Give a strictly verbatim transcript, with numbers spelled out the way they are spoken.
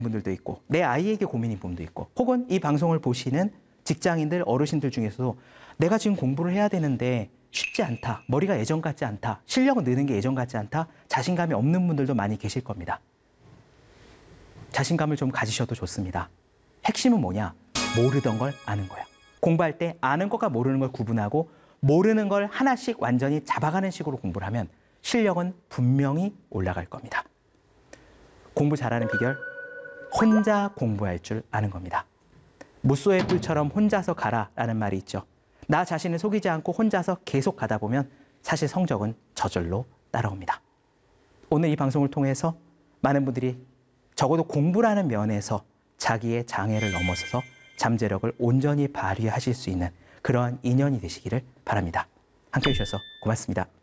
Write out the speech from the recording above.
분들도 있고 내 아이에게 고민인 분도 있고 혹은 이 방송을 보시는 직장인들, 어르신들 중에서도 내가 지금 공부를 해야 되는데 쉽지 않다, 머리가 예전 같지 않다, 실력은 느는 게 예전 같지 않다, 자신감이 없는 분들도 많이 계실 겁니다. 자신감을 좀 가지셔도 좋습니다. 핵심은 뭐냐? 모르던 걸 아는 거야. 공부할 때 아는 것과 모르는 걸 구분하고 모르는 걸 하나씩 완전히 잡아가는 식으로 공부를 하면 실력은 분명히 올라갈 겁니다. 공부 잘하는 비결, 혼자 공부할 줄 아는 겁니다. 무쏘의 뿔처럼 혼자서 가라라는 말이 있죠. 나 자신을 속이지 않고 혼자서 계속 가다 보면 사실 성적은 저절로 따라옵니다. 오늘 이 방송을 통해서 많은 분들이 적어도 공부라는 면에서 자기의 장애를 넘어서서 잠재력을 온전히 발휘하실 수 있는 그러한 인연이 되시기를 바랍니다. 함께해 주셔서 고맙습니다.